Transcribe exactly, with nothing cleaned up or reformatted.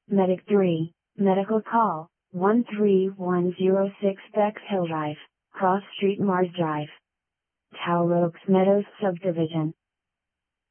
Medic three, medical call, one three one zero six Bexhill Drive, Cross Street Mars Drive. Tower Oaks Meadows Subdivision.